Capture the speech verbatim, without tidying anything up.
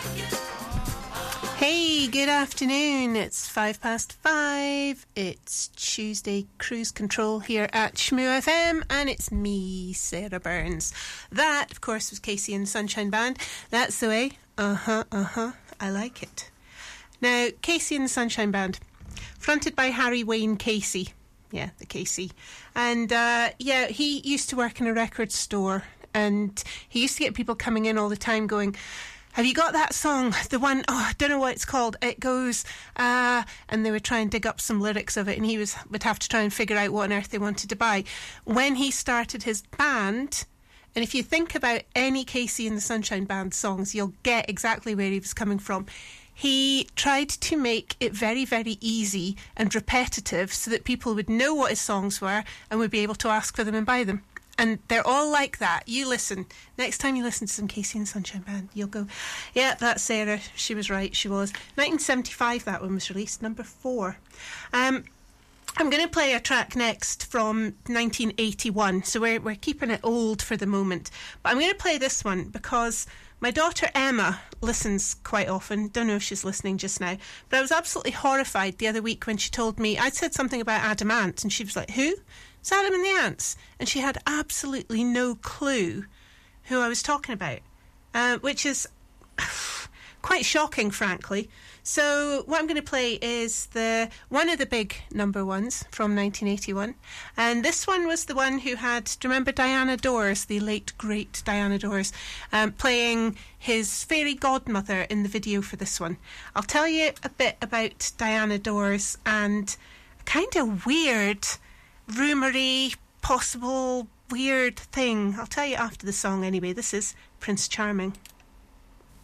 Hey, good afternoon. It's five past five. It's Tuesday Cruise Control here at Shmoo F M, and it's me, Sarah Burns. That, of course, was Casey and the Sunshine Band. That's the way. Uh-huh, uh-huh. I like it. Now, Casey and the Sunshine Band, fronted by Harry Wayne Casey. Yeah, the Casey. And, uh, yeah, he used to work in a record store, and he used to get people coming in all the time going, have you got that song? The one, oh, I don't know what it's called. It goes, uh, and they would try and dig up some lyrics of it, and he was would have to try and figure out what on earth they wanted to buy. When he started his band, and if you think about any Casey and the Sunshine Band songs, you'll get exactly where he was coming from. He tried to make it very, very easy and repetitive so that people would know what his songs were and would be able to ask for them and buy them. And they're all like that. You listen. Next time you listen to some Casey and the Sunshine Band, you'll go, yeah, that's Sarah. She was right. She was. nineteen seventy-five, that one was released, number four. Um, I'm going to play a track next from nineteen eighty-one. So we're, we're keeping it old for the moment. But I'm going to play this one because my daughter Emma listens quite often. Don't know if she's listening just now. But I was absolutely horrified the other week when she told me, I said something about Adam Ant, and she was like, who? It's Adam and the Ants. And she had absolutely no clue who I was talking about, uh, which is quite shocking, frankly. So what I'm going to play is the one of the big number ones from nineteen eighty-one. And this one was the one who had, do you remember Diana Dors, the late, great Diana Dors, um, playing his fairy godmother in the video for this one. I'll tell you a bit about Diana Dors and a kind of weird, rumoury, possible weird thing. I'll tell you after the song anyway. This is Prince Charming.